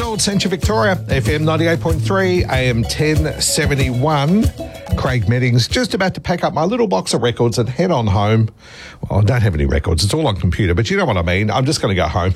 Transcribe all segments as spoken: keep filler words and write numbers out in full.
Gold Central Victoria, F M ninety-eight point three, A M ten seventy-one. Craig Meddings, just about to pack up my little box of records and head on home. Well, I don't have any records. It's all on computer, but you know what I mean. I'm just going to go home.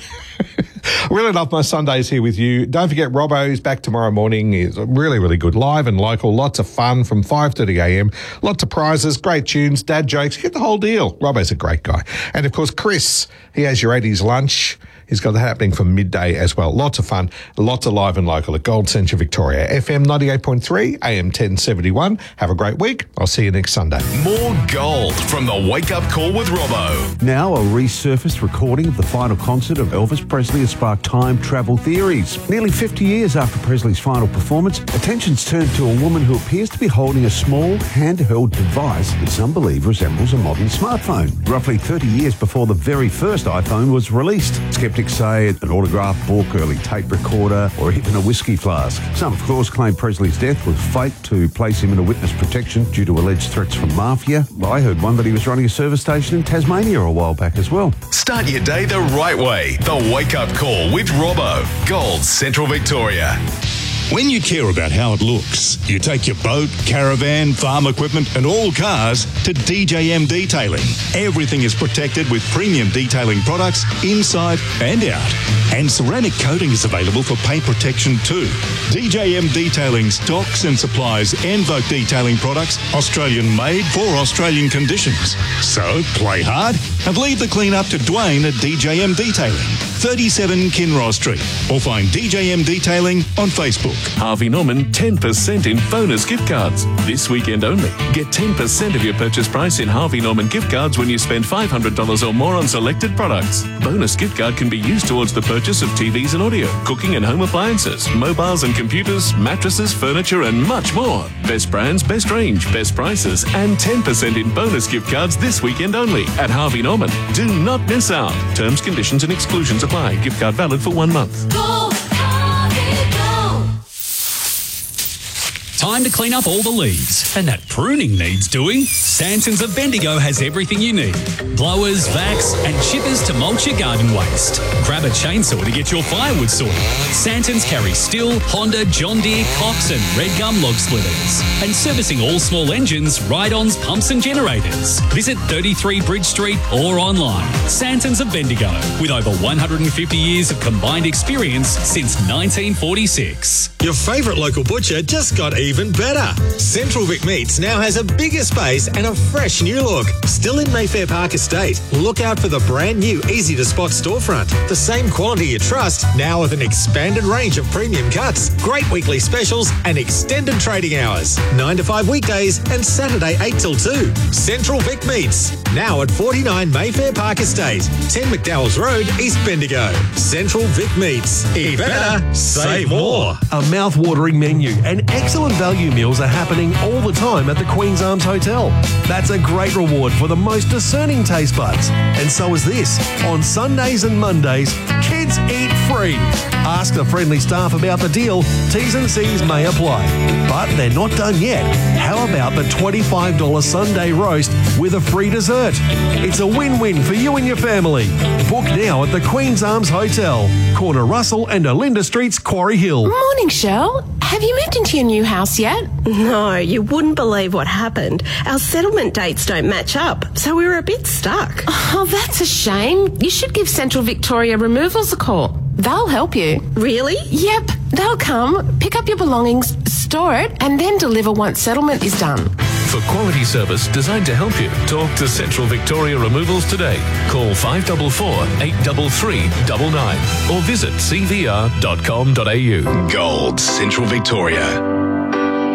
I really love my Sundays here with you. Don't forget, Robbo's back tomorrow morning. Is really, really good. Live and local. Lots of fun from five thirty a m. Lots of prizes, great tunes, dad jokes. Get the whole deal. Robbo's a great guy. And, of course, Chris, he has your eighties lunch. He's got that happening from midday as well. Lots of fun, lots of live and local at Gold Central Victoria. F M ninety-eight point three, A M ten seventy-one. Have a great week. I'll see you next Sunday. More gold from the Wake Up Call with Robbo. Now a resurfaced recording of the final concert of Elvis Presley has sparked time travel theories. Nearly fifty years after Presley's final performance, attention's turned to a woman who appears to be holding a small handheld device that some believe resembles a modern smartphone. Roughly thirty years before the very first iPhone was released. Skeptics say an autograph book, early tape recorder, or even a whiskey flask. Some, of course, claim Presley's death was faked to place him in a witness protection due to alleged threats from mafia. I heard one that he was running a service station in Tasmania a while back as well. Start your day the right way. The Wake Up Call with Robbo. Gold Central Victoria. When you care about how it looks, you take your boat, caravan, farm equipment and all cars to D J M Detailing. Everything is protected with premium detailing products inside and out. And ceramic coating is available for paint protection too. D J M Detailing stocks and supplies Envoke detailing products, Australian made for Australian conditions. So play hard and leave the clean up to Dwayne at D J M Detailing, thirty-seven Kinross Street, or find D J M Detailing on Facebook. Harvey Norman ten percent in bonus gift cards. This weekend only. Get ten percent of your purchase price in Harvey Norman gift cards when you spend five hundred dollars or more on selected products. Bonus gift card can be used towards the purchase of T Vs and audio, cooking and home appliances, mobiles and computers, mattresses, furniture and much more. Best brands, best range, best prices and ten percent in bonus gift cards this weekend only at Harvey Norman. Do not miss out. Terms, conditions and exclusions apply. Gift card valid for one month. Go, Harvey, go. Time to clean up all the leaves. And that pruning needs doing. Santons of Bendigo has everything you need. Blowers, vacs, and chippers to mulch your garden waste. Grab a chainsaw to get your firewood sorted. Santons carry Stihl, Honda, John Deere, Cox, and Red Gum log splitters. And servicing all small engines, ride-ons, pumps, and generators. Visit thirty-three Bridge Street or online. Santons of Bendigo, with over one hundred fifty years of combined experience since nineteen forty-six. Your favourite local butcher just got even better. Central Vic Meats now has a bigger space and a fresh new look. Still in Mayfair Park Estate. Look out for the brand new easy-to-spot storefront. The same quality you trust, now with an expanded range of premium cuts, great weekly specials and extended trading hours. nine to five weekdays and Saturday eight till two. Central Vic Meats, now at forty-nine Mayfair Park Estate, ten McDowell's Road, East Bendigo. Central Vic Meats. Eat better, save more. A mouth-watering menu and excellent value meals are happening all the time at the Queen's Arms Hotel. That's a great reward for the most discerning taste buds. And so is this. On Sundays and Mondays, kids eat free. Ask the friendly staff about the deal. T's and C's may apply. But they're not done yet. How about the twenty-five dollars Sunday roast with a free dessert? It's a win-win for you and your family. Book now at the Queen's Arms Hotel, corner Russell and Olinda Streets, Quarry Hill. Morning, Shell. Have you moved into your new house yet? No, you wouldn't believe what happened. Our settlement dates don't match up, so we were a bit stuck. Oh, that's a shame. You should give Central Victoria Removals a call. They'll help you. Really? Yep. They'll come, pick up your belongings, store it, and then deliver once settlement is done. For quality service designed to help you, talk to Central Victoria Removals today. Call five four four, eight three three, nine nine or visit c v r dot com dot a u. Gold Central Victoria.